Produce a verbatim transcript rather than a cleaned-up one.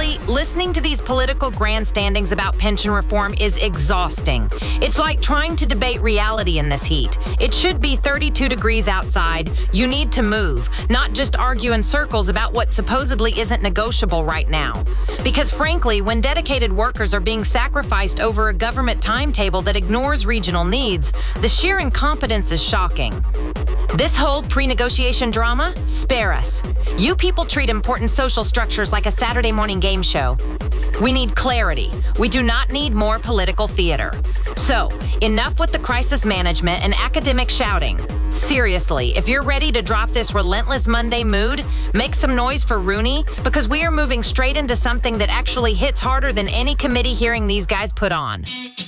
Frankly, listening to these political grandstandings about pension reform is exhausting. It's like trying to debate reality in this heat. It should be thirty-two degrees outside. You need to move, not just argue in circles about what supposedly isn't negotiable right now. Because frankly, when dedicated workers are being sacrificed over a government timetable that ignores regional needs, the sheer incompetence is shocking. This whole pre-negotiation drama? Spare us. You people treat important social structures like a Saturday morning game show. We need clarity. We do not need more political theater. So, enough with the crisis management and academic shouting. Seriously, if you're ready to drop this relentless Monday mood, make some noise for Rooney, because we are moving straight into something that actually hits harder than any committee hearing these guys put on.